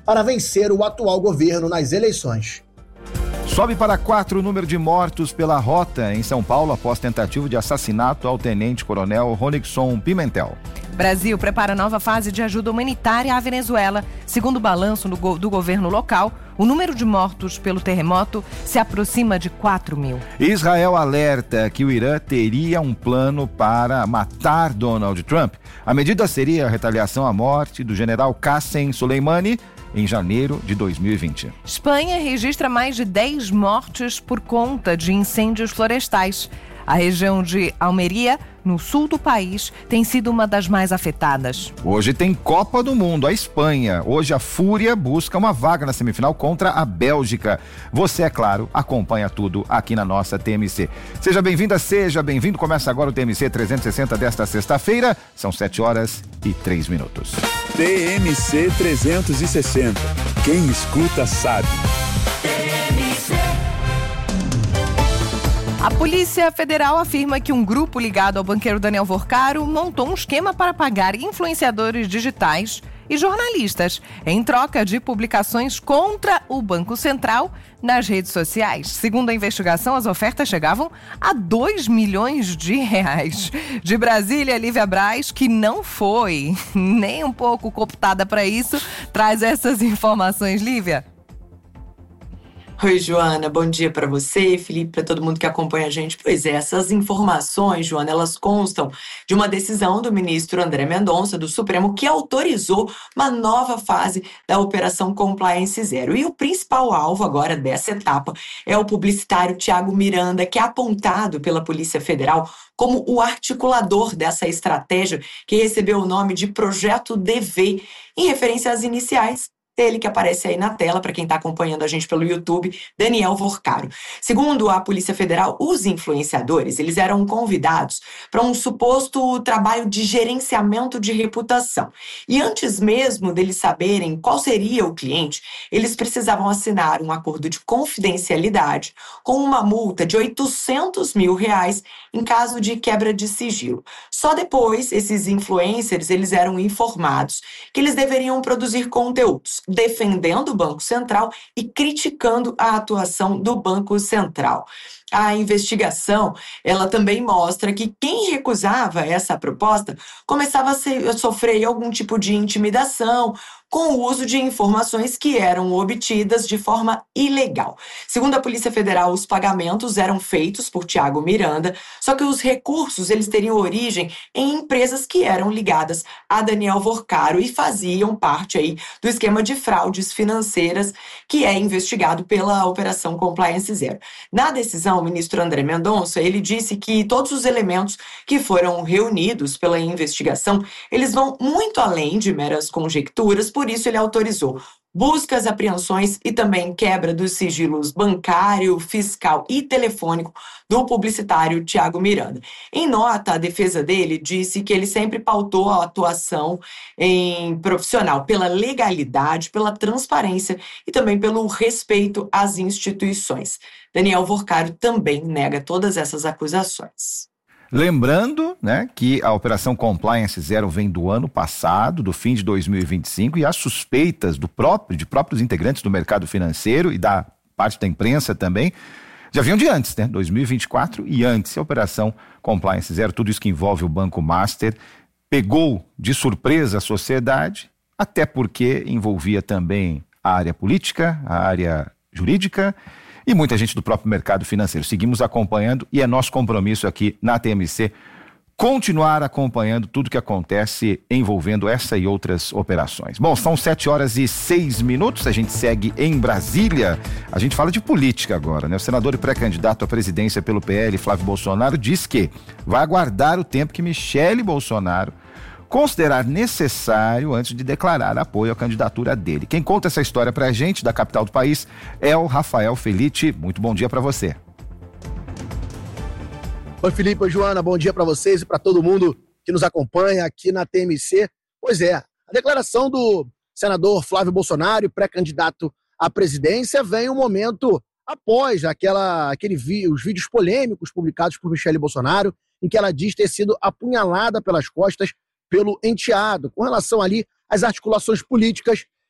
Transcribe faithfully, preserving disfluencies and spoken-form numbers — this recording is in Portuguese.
para vencer o atual governo nas eleições. Sobe para quatro o número de mortos pela rota em São Paulo após tentativa de assassinato ao tenente-coronel Ronixon Pimentel. Brasil prepara nova fase de ajuda humanitária à Venezuela. Segundo o balanço do, go- do governo local, o número de mortos pelo terremoto se aproxima de quatro mil. Israel alerta que o Irã teria um plano para matar Donald Trump. A medida seria a retaliação à morte do general Qassem Soleimani em janeiro de dois mil e vinte. Espanha registra mais de dez mortes por conta de incêndios florestais. A região de Almeria, no sul do país, tem sido uma das mais afetadas. Hoje tem Copa do Mundo, a Espanha. Hoje a Fúria busca uma vaga na semifinal contra a Bélgica. Você, é claro, acompanha tudo aqui na nossa T M C. Seja bem-vinda, seja bem-vindo. Começa agora o T M C trezentos e sessenta desta sexta-feira. São sete horas e três minutos. T M C trezentos e sessenta. Quem escuta sabe. A Polícia Federal afirma que um grupo ligado ao banqueiro Daniel Vorcaro montou um esquema para pagar influenciadores digitais e jornalistas em troca de publicações contra o Banco Central nas redes sociais. Segundo a investigação, as ofertas chegavam a dois milhões de reais. De Brasília, Lívia Braz, que não foi nem um pouco cooptada para isso, traz essas informações. Lívia. Oi, Joana, bom dia para você, Felipe, para todo mundo que acompanha a gente. Pois é, essas informações, Joana, elas constam de uma decisão do ministro André Mendonça, do Supremo, que autorizou uma nova fase da Operação Compliance Zero. E o principal alvo agora dessa etapa é o publicitário Thiago Miranda, que é apontado pela Polícia Federal como o articulador dessa estratégia, que recebeu o nome de Projeto D V, em referência às iniciais dele, que aparece aí na tela, para quem está acompanhando a gente pelo YouTube, Daniel Vorcaro. Segundo a Polícia Federal, os influenciadores, eles eram convidados para um suposto trabalho de gerenciamento de reputação. E antes mesmo deles saberem qual seria o cliente, eles precisavam assinar um acordo de confidencialidade com uma multa de oitocentos mil reais em caso de quebra de sigilo. Só depois, esses influencers, eles eram informados que eles deveriam produzir conteúdos defendendo o Banco Central e criticando a atuação do Banco Central. A investigação, ela também mostra que quem recusava essa proposta começava a, ser, a sofrer algum tipo de intimidação com o uso de informações que eram obtidas de forma ilegal. Segundo a Polícia Federal, os pagamentos eram feitos por Thiago Miranda, só que os recursos eles teriam origem em empresas que eram ligadas a Daniel Vorcaro e faziam parte aí do esquema de fraudes financeiras que é investigado pela Operação Compliance Zero. Na decisão, o ministro André Mendonça, ele disse que todos os elementos que foram reunidos pela investigação, eles vão muito além de meras conjecturas, por isso ele autorizou buscas, apreensões e também quebra dos sigilos bancário, fiscal e telefônico do publicitário Thiago Miranda. Em nota, a defesa dele disse que ele sempre pautou a atuação em profissional pela legalidade, pela transparência e também pelo respeito às instituições. Daniel Vorcaro também nega todas essas acusações. Lembrando, né, que a Operação Compliance Zero vem do ano passado, do fim de dois mil e vinte e cinco, e as suspeitas do próprio, de próprios integrantes do mercado financeiro e da parte da imprensa também, já vinham de antes, né, dois mil e vinte e quatro e antes. A Operação Compliance Zero, tudo isso que envolve o Banco Master, pegou de surpresa a sociedade, até porque envolvia também a área política, a área jurídica, e muita gente do próprio mercado financeiro. Seguimos acompanhando e é nosso compromisso aqui na T M C continuar acompanhando tudo que acontece envolvendo essa e outras operações. Bom, são sete horas e seis minutos, a gente segue em Brasília. A gente fala de política agora, né? O senador e pré-candidato à presidência pelo P L, Flávio Bolsonaro, diz que vai aguardar o tempo que Michele Bolsonaro considerar necessário antes de declarar apoio à candidatura dele. Quem conta essa história pra gente, da capital do país, é o Rafael Felitti. Muito bom dia para você. Oi, Felipe, oi, Joana, bom dia para vocês e para todo mundo que nos acompanha aqui na T M C. Pois é, a declaração do senador Flávio Bolsonaro, pré-candidato à presidência, vem um momento após aquela, aquele, os vídeos polêmicos publicados por Michele Bolsonaro, em que ela diz ter sido apunhalada pelas costas pelo enteado, com relação ali às articulações políticas